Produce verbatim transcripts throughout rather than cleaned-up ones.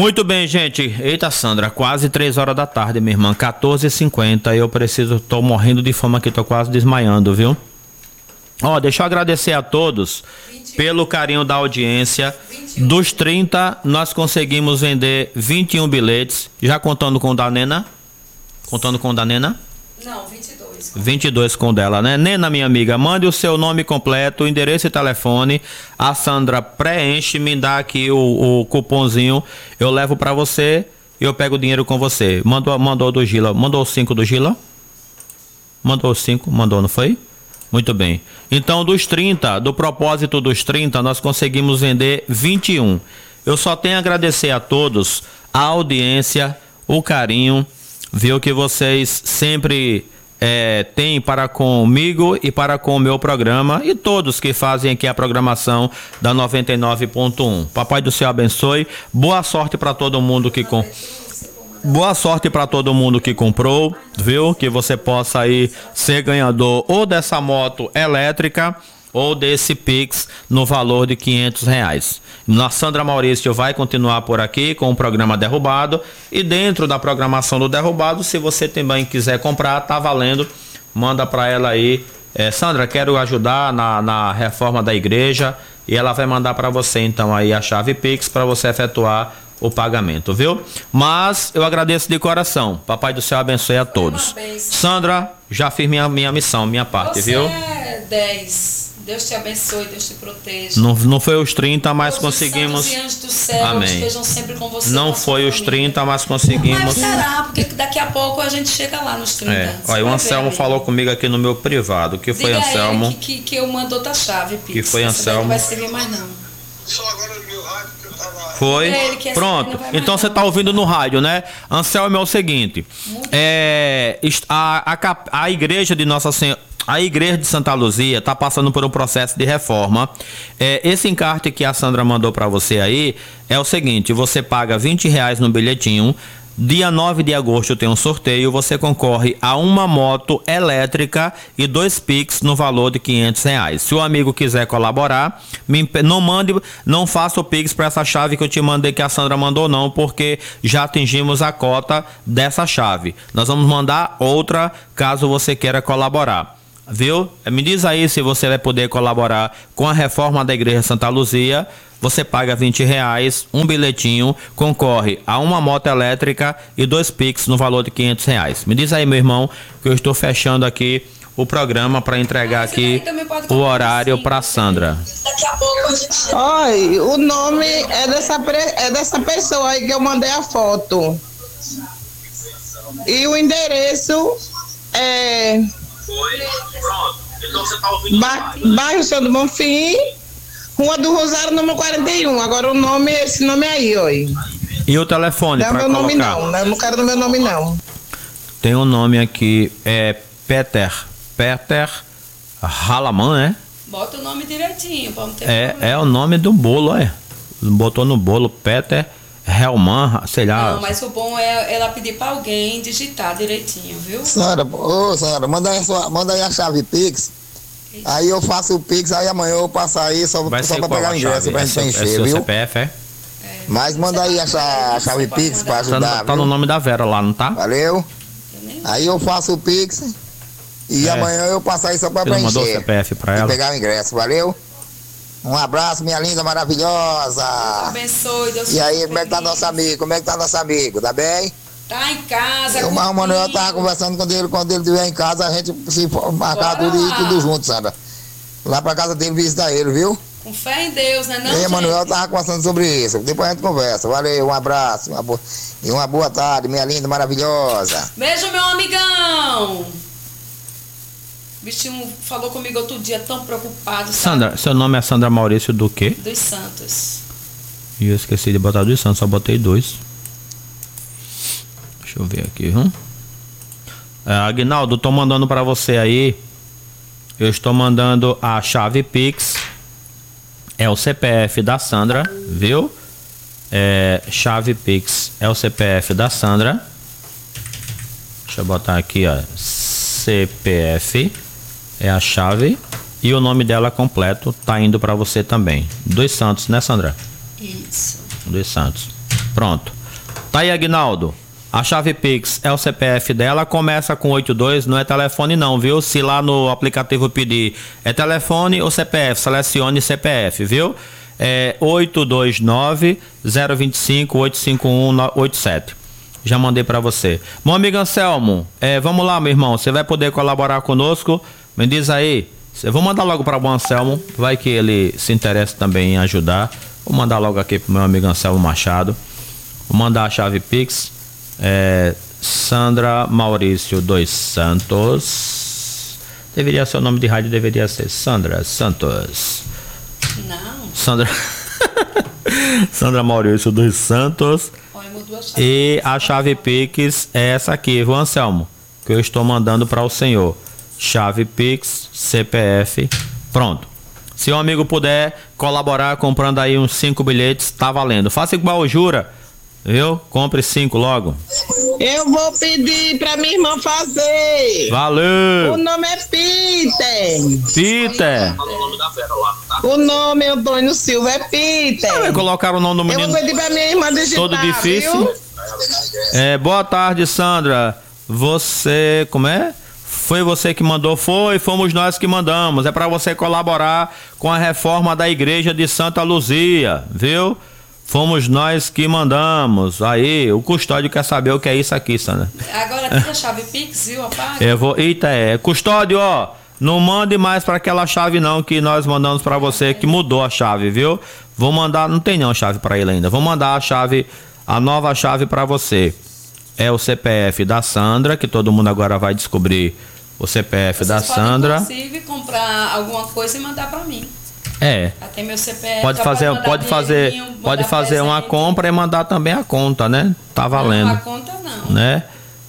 Muito bem, gente. Eita, Sandra, quase três horas da tarde, minha irmã. quatorze e cinquenta. Eu preciso, tô morrendo de fome aqui, tô quase desmaiando, viu? Ó, deixa eu agradecer a todos pelo carinho da audiência. Dos trinta, nós conseguimos vender vinte e um bilhetes. Já contando com o da Nena? Contando com o da Nena? Não, vinte e dois. vinte e dois com dela, né? Nena, minha amiga, mande o seu nome completo, endereço e telefone. A Sandra preenche, me dá aqui o, o cupomzinho. Eu levo pra você e eu pego o dinheiro com você. Mandou, mandou do Gila. Mandou os cinco do Gila? Mandou os cinco? Mandou, não foi? Muito bem. Então, dos trinta, do propósito dos trinta, nós conseguimos vender vinte e um. Eu só tenho a agradecer a todos a audiência, o carinho, viu, que vocês sempre é, têm para comigo e para com o meu programa e todos que fazem aqui a programação da noventa e nove ponto um. Papai do céu abençoe. Boa sorte para todo mundo que com Boa sorte para todo mundo que comprou, viu? Que você possa aí ser ganhador ou dessa moto elétrica ou desse Pix no valor de quinhentos reais. A Sandra Maurício vai continuar por aqui com o programa Derrubado e dentro da programação do Derrubado, se você também quiser comprar, tá valendo, manda para ela aí. É, Sandra, quero ajudar na, na reforma da igreja e ela vai mandar para você então aí a chave Pix para você efetuar o pagamento, viu? Mas eu agradeço de coração. Papai do céu abençoe a todos. Sandra, já fiz minha, minha missão, minha parte, você viu? É dez. Deus te abençoe, Deus te proteja. Não, não foi os trinta, mas Todos conseguimos. Os santos e anjos do céu Amém. Estejam sempre com você. Não foi os trinta, mas conseguimos. Mas será? Porque daqui a pouco a gente chega lá nos trinta. É. Olha, o Anselmo ver, falou comigo aqui no meu privado. Que foi Diga Anselmo? Ele que, que, que eu mando outra chave, Pix. Que foi Anselmo? Não vai servir mais não. Só agora no meu rádio que eu tava... Foi? Pronto. Então você tá ouvindo no rádio, né? Anselmo, é o seguinte. É, a, a, a igreja de Nossa Senhora... A igreja de Santa Luzia está passando por um processo de reforma. É, esse encarte que a Sandra mandou para você aí é o seguinte: você paga vinte reais no bilhetinho. Dia nove de agosto tem um sorteio. Você concorre a uma moto elétrica e dois Pix no valor de quinhentos reais. Se o amigo quiser colaborar, me, não mande, não faça o Pix para essa chave que eu te mandei, que a Sandra mandou, não, porque já atingimos a cota dessa chave. Nós vamos mandar outra caso você queira colaborar. Viu? Me diz aí se você vai poder colaborar com a reforma da igreja Santa Luzia. Você paga vinte reais, um bilhetinho, concorre a uma moto elétrica e dois Pix no valor de quinhentos reais. Me diz aí, meu irmão, que eu estou fechando aqui o programa para entregar aqui o horário para Sandra. Daqui a pouco a gente... Oi, o nome é dessa, é dessa pessoa aí que eu mandei a foto. E o endereço é... Foi? Pronto. Então você tá ouvindo ba Bairro São do Bonfim, Rua do Rosário, número quarenta e um. Agora o nome é esse nome aí, oi. E o telefone para colocar? Não é meu nome não, eu não quero no meu nome não. Tem um nome aqui, é Peter, Peter Halaman, né? Bota o nome direitinho, pra não ter É, problema. é o nome do bolo, é. Botou no bolo Peter Helman, sei lá. Não, mas o bom é ela pedir pra alguém digitar direitinho, viu? Sandra, ô Sandra, manda aí, sua, manda aí a chave Pix. Aí eu faço o Pix, aí amanhã eu passo aí só, só pra pegar o ingresso pra gente preencher, é seu viu? C P F, é? É. Mas manda aí a, a chave Pix pra Tá, ajudar, no, tá viu? no nome da Vera lá, não tá? Valeu. Eu nem- Aí eu faço o Pix e É. amanhã eu passo aí só pra Você não mandou o preencher. C P F pra E ela? pegar o ingresso, valeu? Um abraço, minha linda maravilhosa. Abençoe, Deus E aí, te como é que tá feliz. nosso amigo? Como é que tá nosso amigo? Tá bem? Tá em casa. E o Marco comigo. Manuel tava conversando com ele, quando ele estiver em casa, a gente se for marcar Bora tudo e lá. ir tudo junto, Sandra. Lá pra casa dele visitar ele, viu? Com fé em Deus, né? Não, e aí, gente? Manuel tava conversando sobre isso. Depois a gente conversa. Valeu, um abraço uma boa... e uma boa tarde, minha linda maravilhosa. Beijo, meu amigão. O bichinho falou comigo outro dia, tão preocupado. sabe? Sandra, seu nome é Sandra Maurício do quê? Dos Santos. E eu esqueci de botar dos Santos, só botei dois. Deixa eu ver aqui, viu? É, Aguinaldo, tô mandando pra você aí. Eu estou mandando a chave Pix. É o C P F da Sandra, viu? É, chave Pix é o C P F da Sandra. Deixa eu botar aqui, ó. C P F é a chave. E o nome dela completo tá indo pra você também. Dos Santos, né, Sandra? Isso. Dos Santos. Pronto. Tá aí, Aguinaldo. A chave Pix é o C P F dela, começa com oitenta e dois, não é telefone não, viu? Se lá no aplicativo pedir é telefone ou C P F, selecione C P F, viu? É oito dois nove, zero dois cinco, oito cinco um, oito sete. Já mandei pra você. Meu amigo Anselmo, é, vamos lá, meu irmão, você vai poder colaborar conosco? Me diz aí. Eu vou mandar logo para o Anselmo, vai que ele se interessa também em ajudar. Vou mandar logo aqui pro meu amigo Anselmo Machado. Vou mandar a chave Pix. É, Sandra Maurício dos Santos. Deveria ser o nome de rádio, deveria ser Sandra Santos. Não. Sandra. Sandra Maurício dos Santos. Olha, mudou a chave. E a chave Pix é essa aqui, viu, Anselmo? Que eu estou mandando para o senhor. Chave Pix, C P F, pronto. Se o amigo puder colaborar comprando aí uns cinco bilhetes, tá valendo. Faça igual o Jura, viu? Compre cinco logo. Eu vou pedir pra minha irmã fazer. Valeu! O nome é Peter. Peter! O nome Antônio Silva é Peter. Vai colocar o nome do Eu menino. vou pedir pra minha irmã digitar, Todo difícil. viu? É, boa tarde, Sandra. Você, como é? Foi você que mandou? Foi, fomos nós que mandamos. É para você colaborar com a reforma da igreja de Santa Luzia, viu? Fomos nós que mandamos. Aí, o custódio quer saber o que é isso aqui, Sandra. Agora tem a chave Pix, viu, rapaz? Eu vou. Eita, é. Custódio, ó. Não mande mais para aquela chave não que nós mandamos para você, que mudou a chave, viu? Vou mandar, não tem não chave para ele ainda. Vou mandar a chave, a nova chave para você. É o C P F da Sandra, que todo mundo agora vai descobrir o C P F Vocês da podem, Sandra. inclusive, comprar alguma coisa e mandar para mim. É. Até meu C P F. Pode fazer, mandar pode fazer, dinheirinho, pode mandar fazer uma presente. compra e mandar também a conta, né? Tá valendo. Não, a conta não. Né?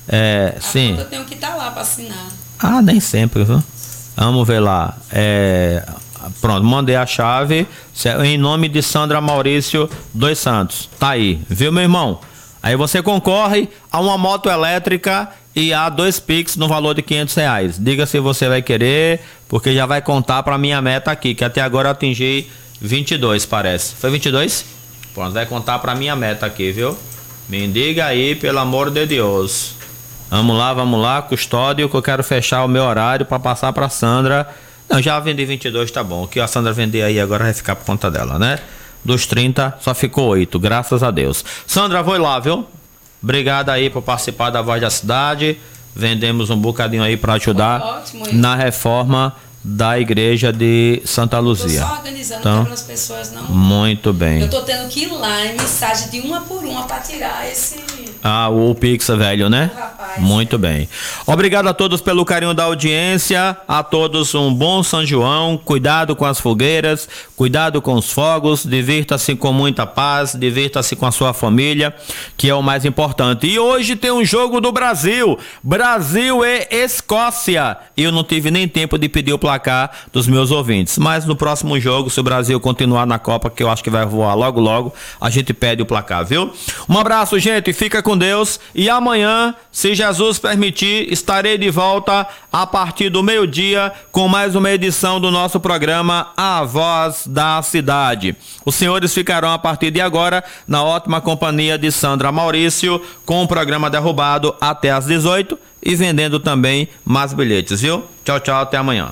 É, A sim. conta eu tenho que estar lá para assinar. Ah, nem sempre, viu? Vamos ver lá. É, pronto, mandei a chave em nome de Sandra Maurício dos Santos. Tá aí, viu, meu irmão? Aí você concorre a uma moto elétrica e a dois Pix no valor de quinhentos reais. Diga se você vai querer, porque já vai contar pra minha meta aqui, que até agora eu atingi vinte e dois, parece. Foi vinte e dois? Pronto, vai contar pra minha meta aqui, viu? Me diga aí, pelo amor de Deus. Vamos lá, vamos lá, custódio, que eu quero fechar o meu horário pra passar pra Sandra. Não, já vendi vinte e dois, tá bom. O que a Sandra vender aí agora vai ficar por conta dela, né? Dos trinta, só ficou oito, graças a Deus. Sandra, vou lá, viu? Obrigado aí por participar da Voz da Cidade. Vendemos um bocadinho aí para ajudar ótimo, na reforma da igreja de Santa Luzia. Tô só organizando Então, para as pessoas não. muito bem. Eu tô tendo que ir lá em mensagem de uma por uma para tirar esse. Ah, o Pix velho, né? O rapaz, Muito é. bem. Obrigado a todos pelo carinho da audiência. A todos um bom São João. Cuidado com as fogueiras, cuidado com os fogos. Divirta-se com muita paz, divirta-se com a sua família, que é o mais importante. E hoje tem um jogo do Brasil. Brasil e Escócia. E eu não tive nem tempo de pedir o placar dos meus ouvintes. Mas no próximo jogo, se o Brasil continuar na Copa, que eu acho que vai voar logo logo, a gente pede o placar, viu? Um abraço, gente. Fica com Deus. E amanhã, se Jesus permitir, estarei de volta a partir do meio-dia com mais uma edição do nosso programa A Voz da Cidade. Os senhores ficarão a partir de agora na ótima companhia de Sandra Maurício, com o programa derrubado até às dezoito e vendendo também mais bilhetes, viu? Tchau, tchau, até amanhã.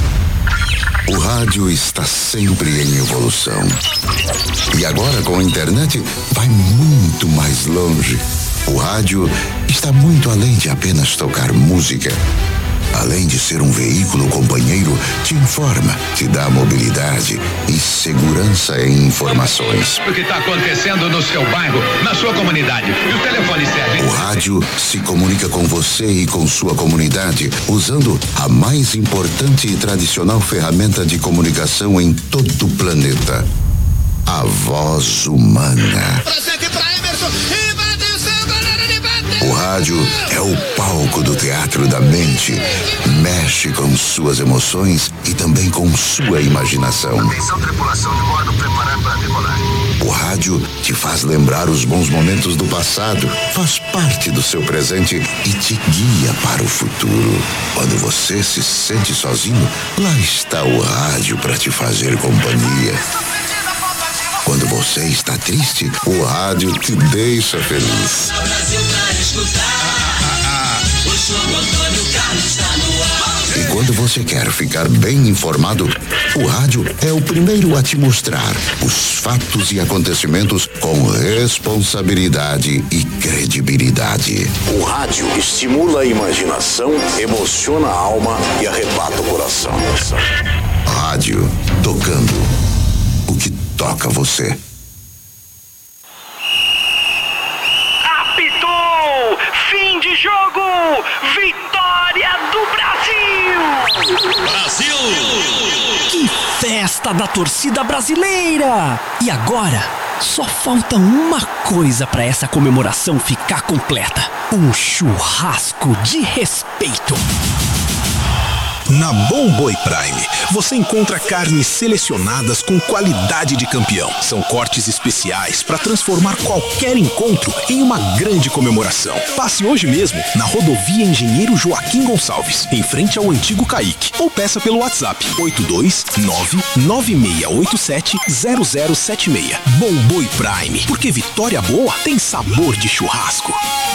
O rádio está sempre em evolução. E agora com a internet vai muito mais longe. O rádio está muito além de apenas tocar música. Além de ser um veículo companheiro, te informa, te dá mobilidade e segurança em informações. O que está acontecendo no seu bairro, na sua comunidade. E o telefone serve. O rádio se comunica com você e com sua comunidade usando a mais importante e tradicional ferramenta de comunicação em todo o planeta. A voz humana. O rádio é o palco do teatro da mente. Mexe com suas emoções e também com sua imaginação. Atenção, tripulação de bordo, preparar para decolar. O rádio te faz lembrar os bons momentos do passado, faz parte do seu presente e te guia para o futuro. Quando você se sente sozinho, lá está o rádio para te fazer companhia. Quando quando você está triste, o rádio te deixa feliz. E quando você quer ficar bem informado, o rádio é o primeiro a te mostrar os fatos e acontecimentos com responsabilidade e credibilidade. O rádio estimula a imaginação, emociona a alma e arrebata o coração. Rádio, tocando o que toca você. Apitou! Fim de jogo! Vitória do Brasil! Brasil! Que festa da torcida brasileira! E agora, só falta uma coisa para essa comemoração ficar completa: um churrasco de respeito. Na Bom Boi Prime, você encontra carnes selecionadas com qualidade de campeão. São cortes especiais para transformar qualquer encontro em uma grande comemoração. Passe hoje mesmo na rodovia Engenheiro Joaquim Gonçalves, em frente ao antigo Caique, ou peça pelo WhatsApp oito dois nove nove seis oito sete zero zero sete seis. Bom Boi Prime, porque vitória boa tem sabor de churrasco.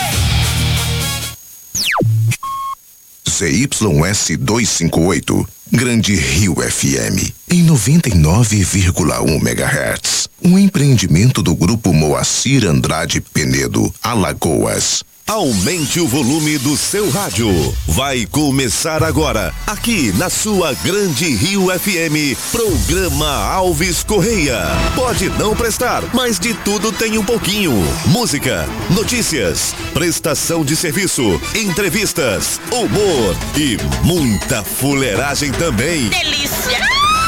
C Y S duzentos e cinquenta e oito, Grande Rio F M, em noventa e nove vírgula um megahertz. Um empreendimento do Grupo Moacir Andrade Penedo, Alagoas. Aumente o volume do seu rádio. Vai começar agora, aqui na sua Grande Rio F M, programa Alves Correia. Pode não prestar, mas de tudo tem um pouquinho. Música, notícias, prestação de serviço, entrevistas, humor e muita fuleiragem também. Delícia!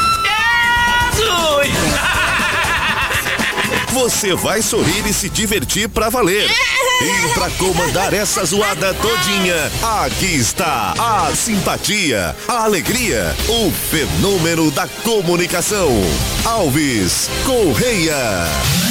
Você vai sorrir e se divertir pra valer. E pra comandar essa zoada todinha, aqui está a simpatia, a alegria, o fenômeno da comunicação. Alves Correia.